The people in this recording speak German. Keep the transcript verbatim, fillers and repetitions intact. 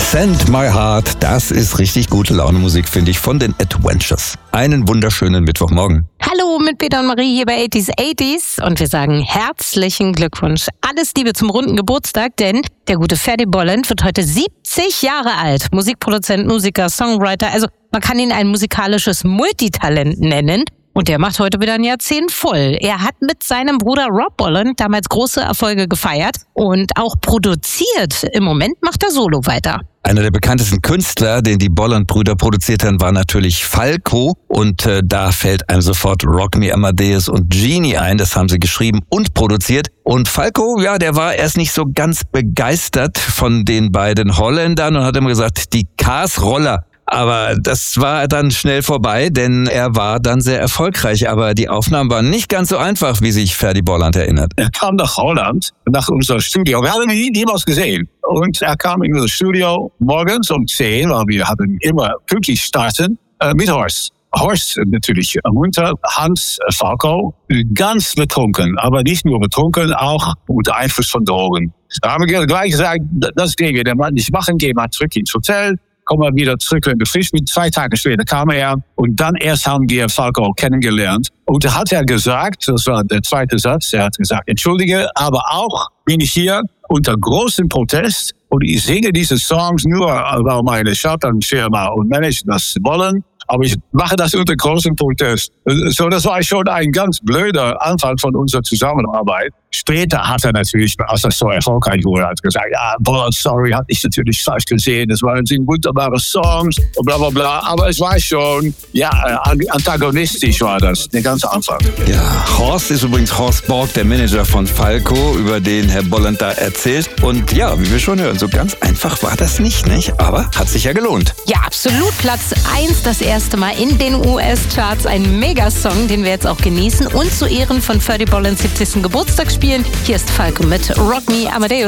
Send My Heart, das ist richtig gute Laune-Musik, finde ich, von den Adventures. Einen wunderschönen Mittwochmorgen. Hallo mit Peter und Marie hier bei achtziger achtziger und wir sagen herzlichen Glückwunsch. Alles Liebe zum runden Geburtstag, denn der gute Ferdy Bolland wird heute siebzig Jahre alt. Musikproduzent, Musiker, Songwriter, also man kann ihn ein musikalisches Multitalent nennen. Und der macht heute wieder ein Jahrzehnt voll. Er hat mit seinem Bruder Rob Bolland damals große Erfolge gefeiert und auch produziert. Im Moment macht er solo weiter. Einer der bekanntesten Künstler, den die Bolland-Brüder produziert haben, war natürlich Falco. Und äh, da fällt einem sofort Rock Me Amadeus und Genie ein. Das haben sie geschrieben und produziert. Und Falco, ja, der war erst nicht so ganz begeistert von den beiden Holländern und hat immer gesagt, die Cars-Roller. Aber das war dann schnell vorbei, denn er war dann sehr erfolgreich. Aber die Aufnahmen waren nicht ganz so einfach, wie sich Ferdy Bolland erinnert. Er kam nach Holland, nach unserem Studio. Wir haben ihn niemals gesehen. Und er kam in unser Studio morgens um zehn, weil wir haben immer pünktlich starten, äh, mit Horst. Horst natürlich munter, Hans Falco, ganz betrunken. Aber nicht nur betrunken, auch unter Einfluss von Drogen. Da haben wir gleich gesagt, das gehen wir der Mann nicht machen, gehen wir zurück ins Hotel. Kommen wir wieder zurück in die Frisch. Zwei Tage später kam er und dann erst haben wir Falco kennengelernt. Und da hat er gesagt, das war der zweite Satz, er hat gesagt, entschuldige, aber auch bin ich hier unter großem Protest und ich singe diese Songs nur, weil meine Schallplattenfirma und Manager das wollen. Aber ich mache das unter großem Protest. So, das war schon ein ganz blöder Anfang von unserer Zusammenarbeit. Später hat er natürlich, als das so erfolgreich wurde, hat gesagt, ja, Bolland, sorry, hatte ich natürlich falsch gesehen. Das waren sind wunderbare Songs und bla bla bla. Aber es war schon, ja, antagonistisch war das, der ganze Anfang. Ja, Horst ist übrigens Horst Borg, der Manager von Falco, über den Herr Bolland da erzählt. Und ja, wie wir schon hören, so ganz einfach war das nicht, nicht? Aber hat sich ja gelohnt. Ja, absolut. Platz eins, das erste Mal in den U S-Charts. Ein Megasong, den wir jetzt auch genießen und zu Ehren von Ferdy Bollands siebzigsten Geburtstag spielen. Hier ist Falco mit Rock Me Amadeus.